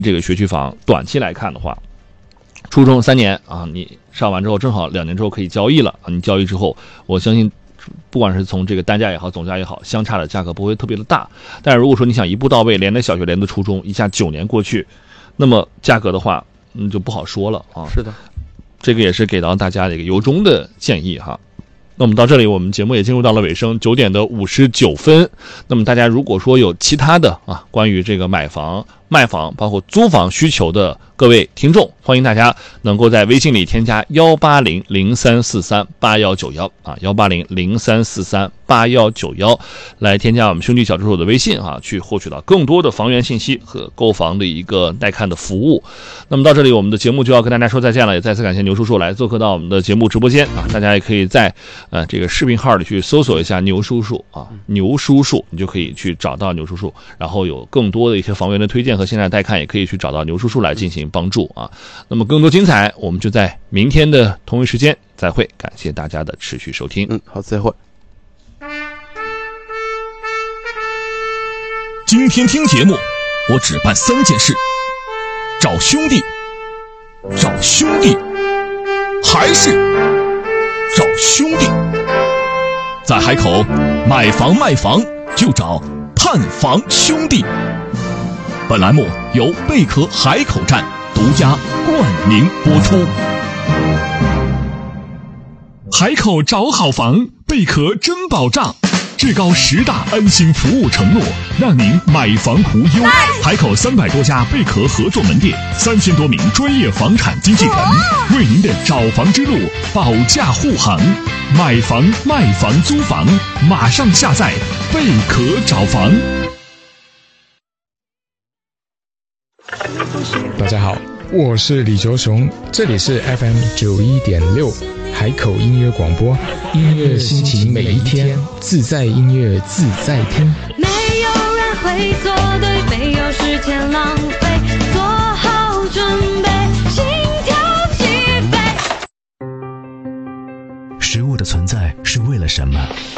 这个学区房短期来看的话，初中3年啊，你上完之后正好2年之后可以交易了啊，你交易之后，我相信不管是从这个单价也好，总价也好，相差的价格不会特别的大。但是如果说你想一步到位，连着小学连着初中，一下9年过去，那么价格的话，就不好说了啊。 是的， 这个也是给到大家的一个由衷的建议哈。那么到这里，我们节目也进入到了尾声，9点59分。那么大家如果说有其他的关于这个买房、卖房，包括租房需求的各位听众，欢迎大家能够在微信里添加18003438191啊，18003438191来添加我们兄弟小助手的微信啊，去获取到更多的房源信息和购房的一个带看的服务。那么到这里，我们的节目就要跟大家说再见了，也再次感谢牛叔叔来做客到我们的节目直播间啊，大家也可以在这个视频号里去搜索一下牛叔叔啊，牛叔叔，你就可以去找到牛叔叔，然后有更多的一些房源的推荐和现在带看，也可以去找到牛叔叔来进行帮助啊。那么更多精彩，我们就在明天的同一时间再会，感谢大家的持续收听。 好，再会。 今天听节目，我只办3件事：找兄弟，找兄弟，还是找兄弟。在海口买房卖房就找探房兄弟。本栏目由贝壳海口站独家冠名播出。海口找好房，贝壳真保障，至高10大安心服务承诺，让您买房无忧。海口300多家贝壳合作门店，3000多名专业房产经纪人，为您的找房之路保驾护航。买房、卖房、租房，马上下载贝壳找房。 大家好，我是李卓雄，这里是 FM91.6 海口音乐广播，音乐心情每一天，自在音乐自在听。 没有人会做对，没有时间浪费，做好准备，心跳起飞。 食物的存在是为了什么？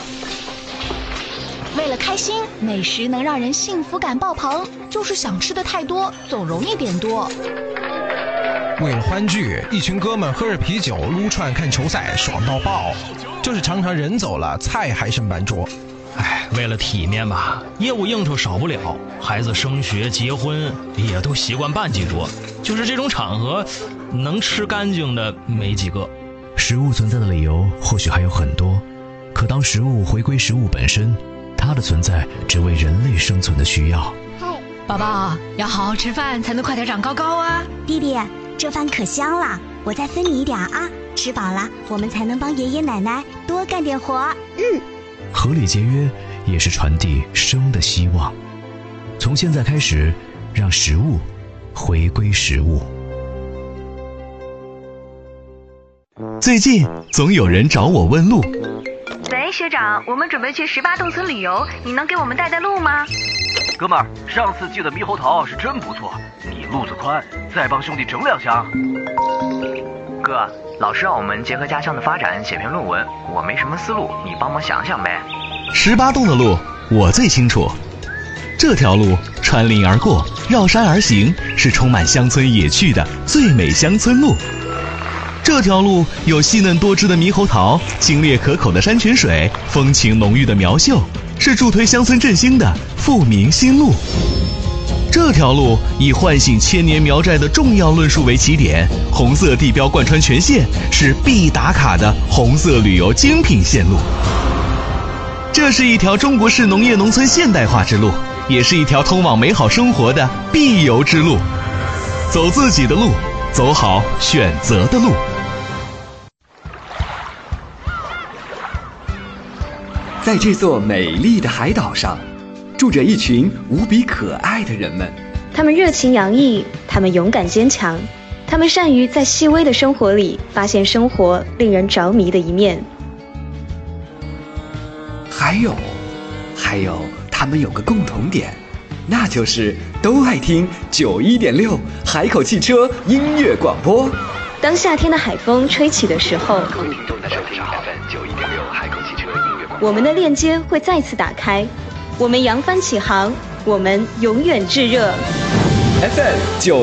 为了开心，美食能让人幸福感爆棚，就是想吃的太多，总容易点多。 为了欢聚，一群哥们喝着啤酒撸串看球赛，爽到爆。就是常常人走了，菜还剩半桌。 为了体面吧，业务应酬少不了，孩子升学结婚也都习惯办几桌，就是这种场合能吃干净的没几个。 食物存在的理由或许还有很多，可当食物回归食物本身，它的存在只为人类生存的需要。 宝宝要好好吃饭，才能快点长高高啊！ 弟弟，这饭可香了，我再分你一点啊！吃饱了，我们才能帮爷爷奶奶多干点活。 合理节约也是传递生的希望。从现在开始，让食物回归食物。 最近总有人找我问路。 喂，学长，我们准备去18洞村旅游，你能给我们带路吗？ 哥们儿，上次寄的猕猴桃是真不错，你路子宽，再帮兄弟整2箱。 哥，老师让我们结合家乡的发展写篇论文，我没什么思路，你帮忙想想呗。 18洞的路我最清楚，这条路穿林而过，绕山而行，是充满乡村野趣的最美乡村路。这条路有细嫩多汁的猕猴桃，清冽可口的山泉水，风情浓郁的苗绣，是助推乡村振兴的富民新路。这条路以唤醒千年苗寨的重要论述为起点，红色地标贯穿全线，是必打卡的红色旅游精品线路。这是一条中国式农业农村现代化之路，也是一条通往美好生活的必游之路。走自己的路，走好选择的路。 在这座美丽的海岛上，住着一群无比可爱的人们。 他们热情洋溢，他们勇敢坚强，他们善于在细微的生活里发现生活令人着迷的一面。 还有，他们有个共同点，那就是都爱听91.6海口汽车音乐广播。 当夏天的海风吹起的时候，我们的链接会再次打开，我们扬帆起航，我们永远炙热。 FM 9。